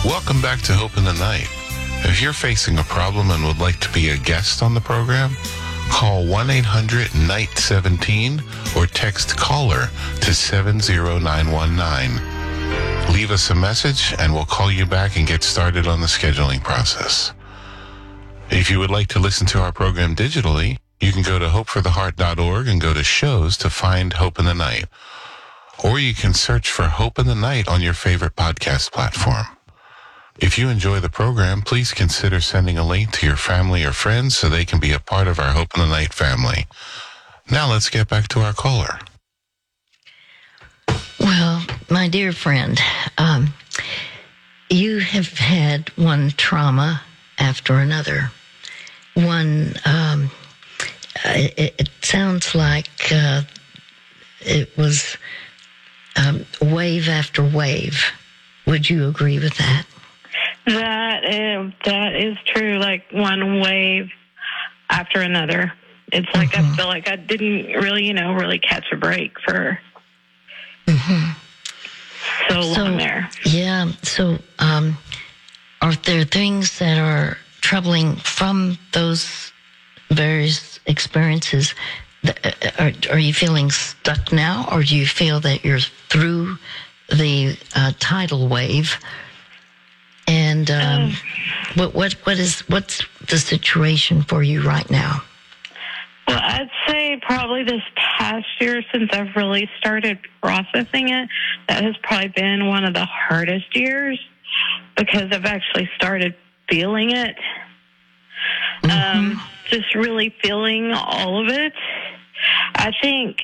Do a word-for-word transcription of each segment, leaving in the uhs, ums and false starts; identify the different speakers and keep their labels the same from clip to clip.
Speaker 1: Welcome back to Hope in the Night. If you're facing a problem and would like to be a guest on the program, call one eight hundred N I G H T one seven or text CALLER to seven zero nine one nine. Leave us a message and we'll call you back and get started on the scheduling process. If you would like to listen to our program digitally, you can go to hope for the heart dot org and go to shows to find Hope in the Night. Or you can search for Hope in the Night on your favorite podcast platform. If you enjoy the program, please consider sending a link to your family or friends so they can be a part of our Hope in the Night family. Now let's get back to our caller.
Speaker 2: Well, my dear friend, um, you have had one trauma after another. One, um, it, it sounds like uh, it was um, wave after wave. Would you agree with that?
Speaker 3: That is, that is true, like one wave after another. It's like mm-hmm. I feel like I didn't really, you know, really catch a break for mm-hmm. so long
Speaker 2: so,
Speaker 3: there.
Speaker 2: Yeah, so um, are there things that are troubling from those various experiences? Are, are you feeling stuck now, or do you feel that you're through the uh, tidal wave? And um, um, what what what is what's the situation for you right now?
Speaker 3: Well, I'd say probably this past year, since I've really started processing it, that has probably been one of the hardest years because I've actually started feeling it. Mm-hmm. Um, just really feeling all of it. I think,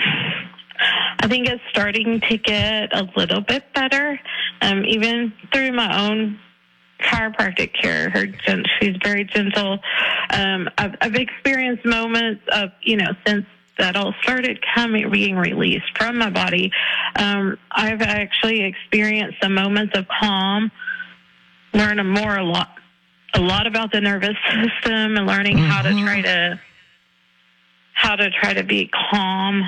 Speaker 3: I think it's starting to get a little bit better, um, even through my own chiropractic care. Her, she's very gentle. Um, I've, I've experienced moments of, you know, since that all started coming, being released from my body, um, I've actually experienced some moments of calm, learning more a lot, a lot about the nervous system and learning mm-hmm. how to try to, how to try to be calm.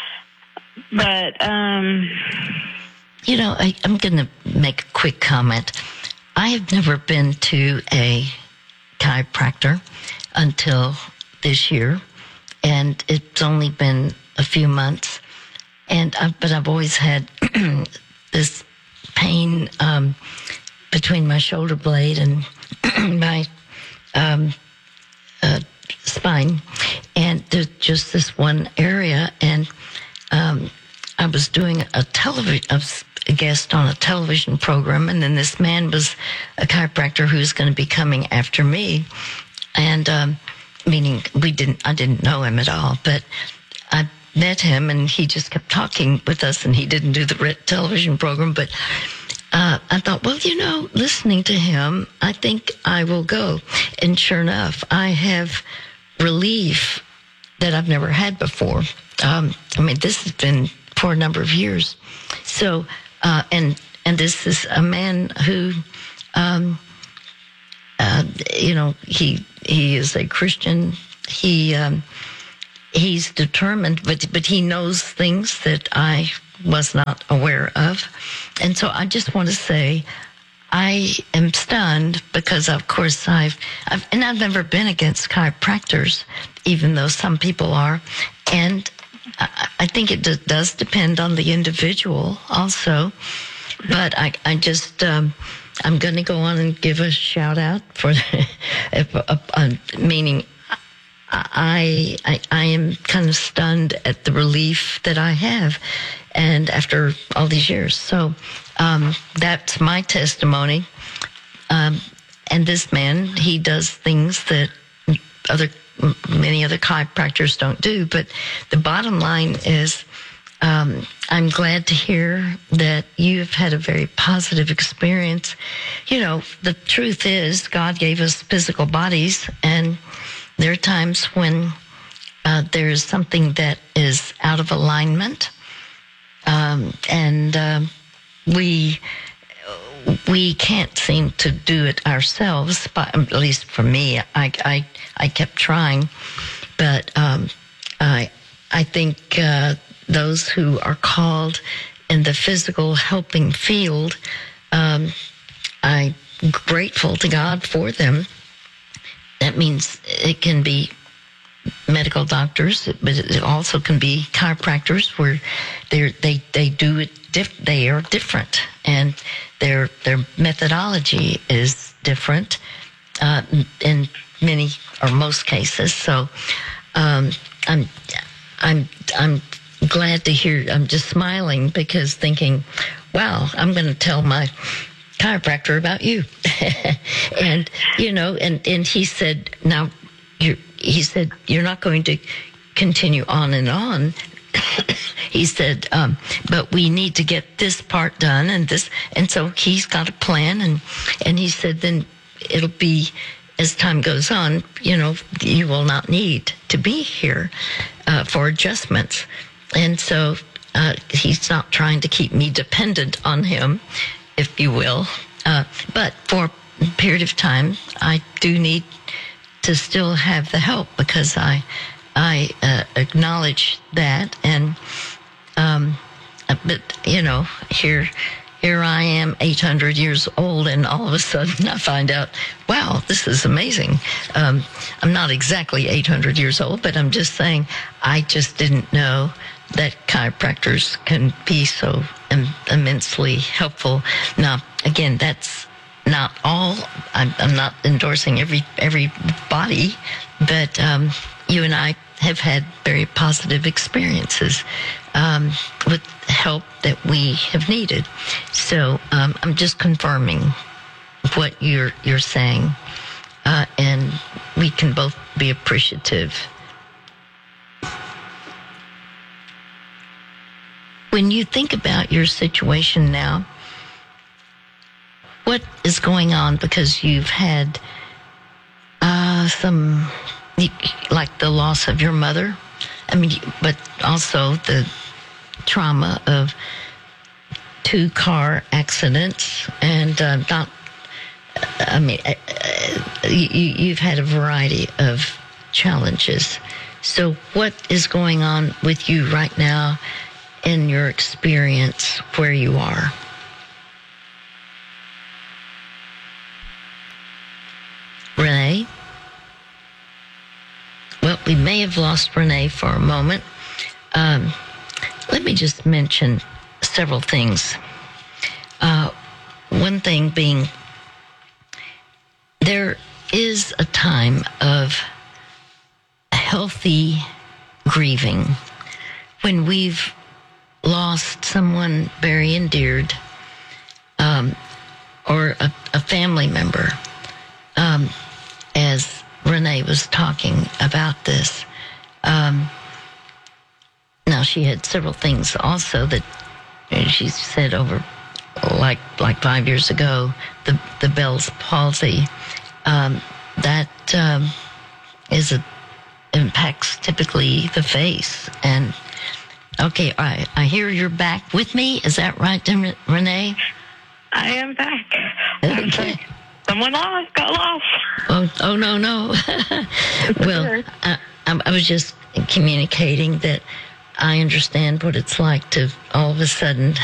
Speaker 3: But, um,
Speaker 2: you know, I, I'm going to make a quick comment. I have never been to a chiropractor until this year, and it's only been a few months. And I've, but I've always had this pain um, between my shoulder blade and my um, uh, spine, and there's just this one area. And um, I was doing a television, a guest on a television program, and then this man was a chiropractor who's going to be coming after me, and um, meaning we didn't, I didn't know him at all, but I met him, and he just kept talking with us, and he didn't do the television program, but uh, I thought, well, you know, listening to him, I think I will go, and sure enough, I have relief that I've never had before. Um, I mean, this has been for a number of years, so. Uh, and and this is a man who, um, uh, you know, he he is a Christian. He um, he's determined, but but he knows things that I was not aware of, and so I just want to say, I am stunned because, of course, I've, I've and I've never been against chiropractors, even though some people are, and. I think it does depend on the individual also, but I, I just, um, I'm going to go on and give a shout out for, if, uh, uh, meaning I, I, I am kind of stunned at the relief that I have, and after all these years. So, um, that's my testimony. Um, and this man, he does things that other many other chiropractors don't do, but the bottom line is um, I'm glad to hear that you've had a very positive experience. You know, the truth is God gave us physical bodies, and there are times when uh, there is something that is out of alignment, um, and uh, we we can't seem to do it ourselves, but at least for me, I, I, I kept trying, but um, I, I think uh, those who are called in the physical helping field, um, I'm grateful to God for them. That means it can be medical doctors, but it also can be chiropractors where they they they do it. Diff, they are different, and their their methodology is different uh, in many or most cases. So um, I'm I'm I'm glad to hear. I'm just smiling because thinking, wow, I'm going to tell my chiropractor about you. And you know, and and he said, now you he said you're not going to continue on and on. He said, um, but we need to get this part done and this, and so he's got a plan, and and he said then it'll be, as time goes on, you know, you will not need to be here uh, for adjustments, and so uh, he's not trying to keep me dependent on him, if you will, uh, but for a period of time, I do need to still have the help because I. I uh, acknowledge that, and um, but you know, here, here I am, eight hundred years old, and all of a sudden I find out, wow, this is amazing. Um, I'm not exactly eight hundred years old, but I'm just saying, I just didn't know that chiropractors can be so im- immensely helpful. Now, again, that's not all. I'm, I'm not endorsing every everybody, but um, you and I have had very positive experiences um, with help that we have needed. So um, I'm just confirming what you're you're saying, uh, and we can both be appreciative. When you think about your situation now, what is going on? Because you've had uh, some, like the loss of your mother, I mean, but also the trauma of two car accidents, and uh, not, I mean, uh, you, you've had a variety of challenges. So what is going on with you right now in your experience where you are? Renee? Well, we may have lost Renee for a moment. Um, let me just mention several things. Uh, one thing being, there is a time of healthy grieving when we've lost someone very endeared, um, or a, a family member. Um, as Renee was talking about this, um, now she had several things also that she said over, like like five years ago, the the Bell's palsy, um, that um, is a impacts typically the face. And okay, I I hear you're back with me. Is that right, Renee?
Speaker 3: I am back.
Speaker 2: Okay.
Speaker 3: Someone lost, got lost.
Speaker 2: Oh, oh no, no. Well, I, I was just communicating that I understand what it's like to all of a sudden